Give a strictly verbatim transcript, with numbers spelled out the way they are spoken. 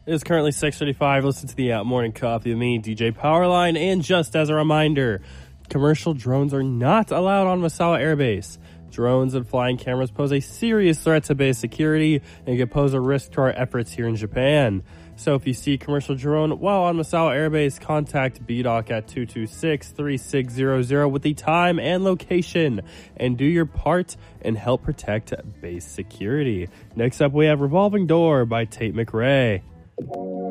It is currently six thirty-five. Listen to the uh, Morning Coffee with me, D J Powerline. And just as a reminder, commercial drones are not allowed on Misawa Air Base. Drones and flying cameras pose a serious threat to base security and can pose a risk to our efforts here in Japan. So if you see a commercial drone while on Misawa Air Base, contact B D O C at two two six, three six zero zero with the time and location and do your part and help protect base security. Next up, we have Revolving Door by Tate McRae.